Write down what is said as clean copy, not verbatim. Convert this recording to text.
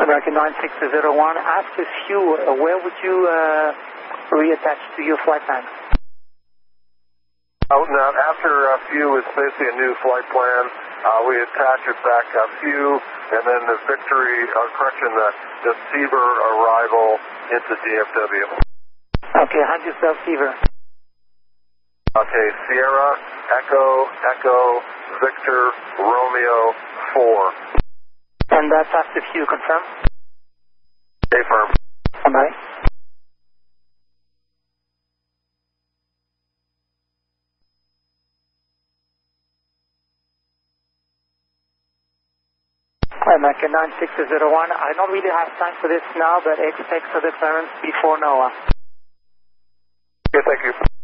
American 9601, after fuel, where would you reattach to your flight plan? Now, after fuel is basically a new flight plan. We attach it back few, and then the the Seaver arrival into DFW. Okay, how'd you spell Seaver? Okay, Sierra, Echo, Victor, Romeo, 4. And that's after fuel, confirm? Okay, firm. Bye. American 9601, I don't really have time for this now, but expect further clearance before NOAA. Okay, thank you.